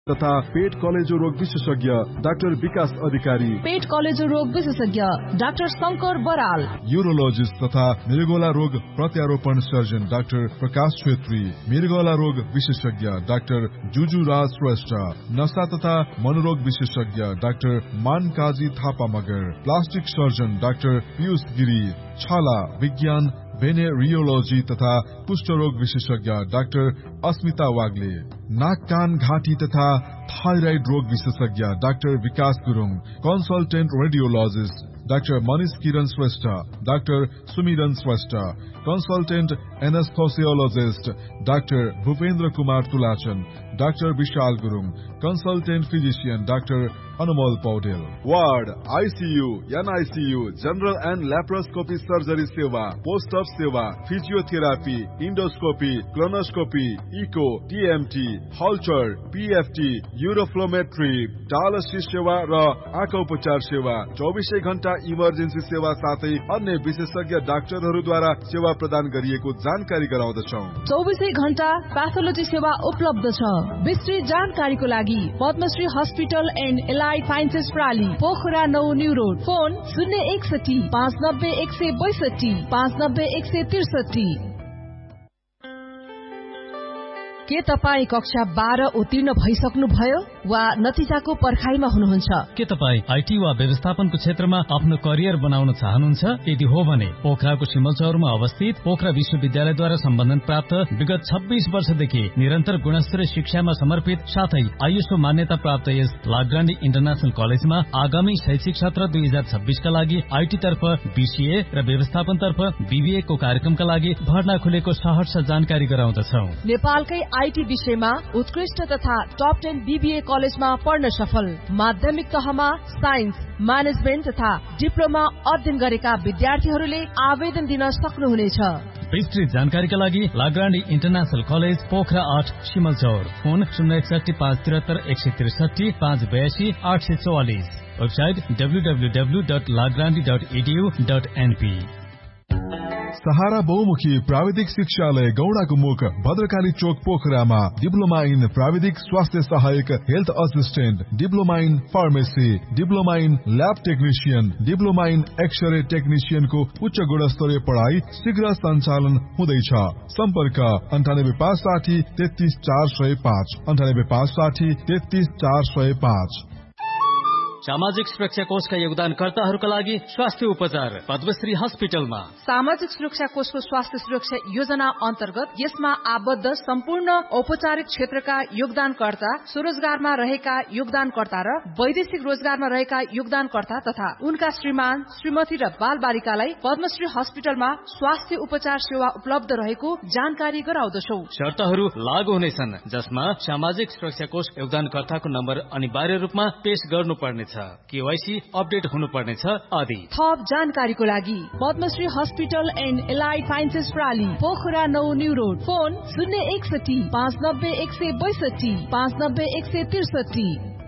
तथा पेट कलेजो रोग विशेषज्ञ डाक्टर विकास अधिकारी, पेट कलेजो रोग विशेषज्ञ डाक्टर शंकर बराल, यूरोलोजिस्ट तथा मृगौला रोग प्रत्यारोपण सर्जन डाक्टर प्रकाश छेत्री, मृगौला रोग विशेषज्ञ डाक्टर जुजु राज श्रेष्ठ, नशा तथा मनोरोग विशेषज्ञ doctor मानकाजी Thapa Magar, plastic surgeon doctor Piyush Giri, छाला विज्ञान भेनेरियोलोजी तथा कुष्ठरोग विशेषज्ञ डाक्टर अस्मिता वाग्ले, नाक कान घाँटी तथा थाइराइड रोग विशेषज्ञ डाक्टर विकास Gurung, consultant radiologist doctor Manish किरण श्रेष्ठ, डाक्टर सुमिरन Shrestha, consultant एनेस्थोसियोलोजिस्ट doctor Bhupendra Kumar तुलाचन, doctor Vishal Gurung, consultant physician doctor Anumol Paudel. Ward, ICU, NICU, general and laparoscopy surgery सेवा, पोस्ट अप सेवा, physiotherapy, endoscopy, colonoscopy, eco, TMT, हल्चर, PFT, uroflowmetry, dialysis सेवा र आँखा उपचार सेवा, 24 घण्टा इमर्जेन्सी सेवा साथै अन्य विशेषज्ञ डाक्टरहरूद्वारा सेवा प्रदान गरिएको जानकारी गराउँदछौ। 24 घण्टा प्याथोलोजी सेवा उपलब्ध छ। विस्तृत जानकारीको लागि Padmashri hospital and allied sciences प्राली, Pokhara 9 new road, phone 061 590 162 590 163। के तपाईँ कक्षा 12 उत्तीर्ण भइसक्नु भयो वा नतिजाको पर्खाइमा हुनुहुन्छ? के तपाईँ आईटी वा व्यवस्थापनको क्षेत्रमा आफ्नो करियर बनाउन चाहनुहुन्छ? यदि हो भने पोखराको सिमलचौरमा अवस्थित पोखरा विश्वविद्यालयद्वारा सम्बन्धन प्राप्त विगत 26 वर्षदेखि निरन्तर गुणस्तरीय शिक्षामा समर्पित साथै आईएसओ मान्यता प्राप्त यस लाग्रान्डी इन्टरनेशनल कलेजमा आगामी शैक्षिक सत्र 2026 का लागि आईटी तर्फ बीसीए र व्यवस्थापन तर्फ बीबीए को कार्यक्रमका लागि भर्ना खुलेको सहर्ष जानकारी गराउँदछौ। नेपालकै आईटी विषयमा उत्कृष्ट तथा टप 10 बीबीए कलेजमा पढ्न सफल, माध्यमिक तहमा साइन्स, म्यानेजमेन्ट तथा डिप्लोमा अध्ययन गरेका विद्यार्थीहरूले आवेदन दिन सक्नुहुनेछ। विस्तृत जानकारीका लागि लाग्रान्डी international college Pokhara 8 Simalchaur, phone 061 573 163 582 844, website www.lagrandi.edu.np। सहारा बहुमुखी प्राविधिक शिक्षालय गौडाको मुख भद्रकाली चोक पोखरामा डिप्लोमा इन प्राविधिक स्वास्थ्य सहायक health assistant, diploma in pharmacy, diploma in lab technician, diploma in x-ray टेक्निशियनको उच्च गुणस्तरीय पढाइ शीघ्र सञ्चालन हुँदैछ। सम्पर्क 9856 33 405 9856 33 405। सामाजिक सुरक्षा कोषका योगदानकर्ताहरूका लागि स्वास्थ्य उपचार पद्मश्री हस्पिटलमा। सामाजिक सुरक्षा कोषको स्वास्थ्य सुरक्षा योजना अन्तर्गत यसमा आबद्ध सम्पूर्ण औपचारिक क्षेत्रका योगदानकर्ता, स्वरोजगारमा रहेका योगदानकर्ता र वैदेशिक रोजगारमा रहेका योगदानकर्ता तथा उनका श्रीमान, श्रीमती र बाल बालिकालाई पद्मश्री हस्पिटलमा स्वास्थ्य उपचार सेवा उपलब्ध रहेको जानकारी गराउँदछौ। शर्तहरू लागू हुनेछन्, जसमा सामाजिक सुरक्षा कोष योगदानकर्ताको नम्बर अनिवार्य रूपमा पेश गर्नुपर्नेछ, केवाईसी अपडेट हुनुपर्नेछ आदि। थप जानकारीको लागि Padmashri hospital and allied sciences प्राली, Pokhara 9 new road, phone 061 590 162 590 163।